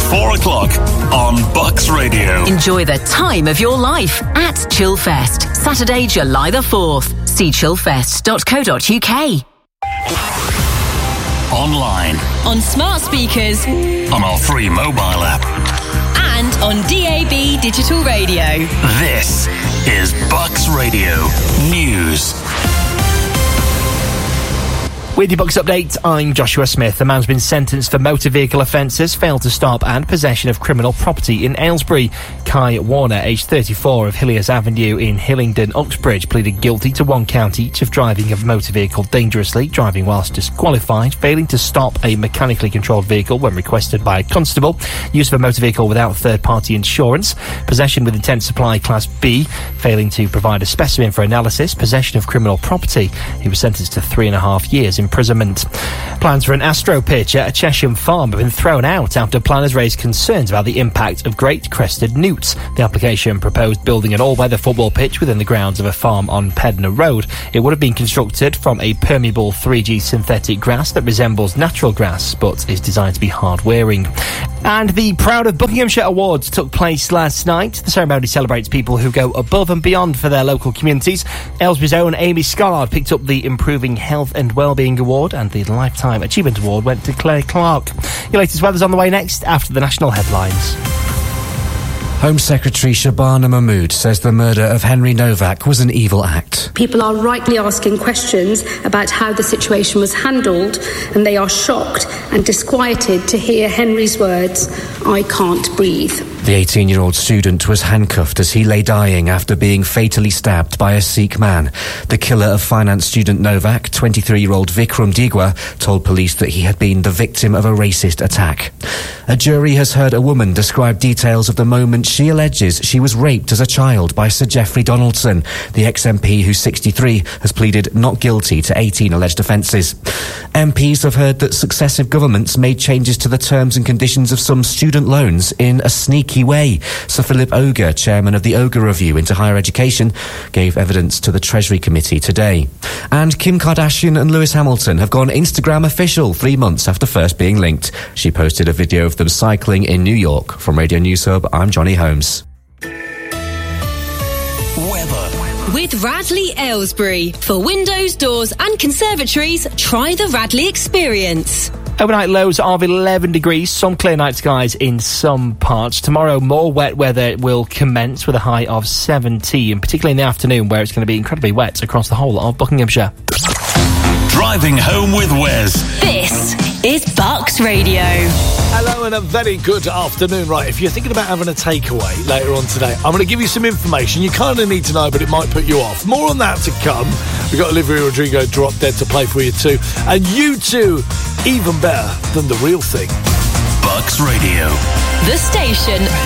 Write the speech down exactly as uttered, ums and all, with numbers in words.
four o'clock on Bucks Radio. Enjoy the time of your life at Chillfest, Saturday, July the fourth. See chillfest dot co dot uk. Online. On smart speakers. On our free mobile app. And on D A B digital radio. This is Bucks Radio News. With your Bucks update, I'm Joshua Smith. A man's been sentenced for motor vehicle offences, failed to stop and possession of criminal property in Aylesbury. Kai Warner, aged thirty-four, of Hilliers Avenue in Hillingdon, Uxbridge, pleaded guilty to one count each of driving a motor vehicle dangerously, driving whilst disqualified, failing to stop a mechanically controlled vehicle when requested by a constable, use of a motor vehicle without third-party insurance, possession with intent to supply Class B, failing to provide a specimen for analysis, possession of criminal property. He was sentenced to three and a half years imprisonment. Plans for an Astro pitch at a Chesham farm have been thrown out after planners raised concerns about the impact of great crested newts. The application proposed building an all-weather football pitch within the grounds of a farm on Pedner Road. It would have been constructed from a permeable three G synthetic grass that resembles natural grass but is designed to be hard-wearing. And the Proud of Buckinghamshire Awards took place last night. The ceremony celebrates people who go above and beyond for their local communities. Aylesbury's own Amy Scarlard picked up the Improving Health and Wellbeing Award, and the Lifetime Achievement Award went to Claire Clark. Your latest weather's on the way next after the national headlines. Home Secretary Shabana Mahmood says the murder of Henry Novak was an evil act. People are rightly asking questions about how the situation was handled, and they are shocked and disquieted to hear Henry's words, "I can't breathe." The eighteen-year-old student was handcuffed as he lay dying after being fatally stabbed by a Sikh man. The killer of finance student Novak, twenty-three-year-old Vikram Digwa, told police that he had been the victim of a racist attack. A jury has heard a woman describe details of the moment she alleges she was raped as a child by Sir Geoffrey Donaldson. The ex-M P, who's sixty-three, has pleaded not guilty to eighteen alleged offences. M Ps have heard that successive governments made changes to the terms and conditions of some student loans in a sneaky way. Sir Philip Oger, chairman of the Oger Review into Higher Education, gave evidence to the Treasury Committee today. And Kim Kardashian and Lewis Hamilton have gone Instagram official three months after first being linked. She posted a video of them cycling in New York. From Radio News Hub, I'm Johnny Holmes. Weather. With Radley Aylesbury. For windows, doors and conservatories, try the Radley experience. Overnight lows of eleven degrees, some clear night skies in some parts. Tomorrow, more wet weather will commence with a high of seventeen, particularly in the afternoon, where it's going to be incredibly wet across the whole of Buckinghamshire. Driving home with Wes. This is Bucks Radio. Hello and a very good afternoon. Right, if you're thinking about having a takeaway later on today, I'm going to give you some information you kind of need to know, but it might put you off. More on that to come. We've got Olivia Rodrigo Drop Dead to play for you too. And you too, even better than the real thing. Bucks Radio. The station